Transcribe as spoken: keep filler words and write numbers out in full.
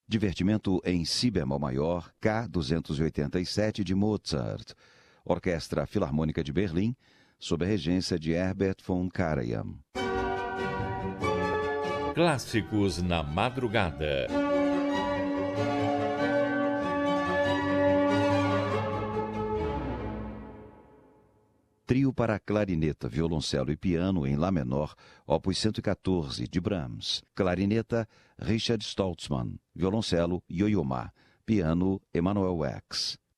Divertimento em si bemol maior, K duzentos e oitenta e sete de Mozart. Orquestra Filarmônica de Berlim, sob a regência de Herbert von Karajan. Clássicos na madrugada. Trio para clarineta, violoncelo e piano em Lá menor, opus cento e quatorze, de Brahms. Clarineta, Richard Stoltzmann. Violoncelo, Yo-Yo Ma. Piano, Emanuel Wax.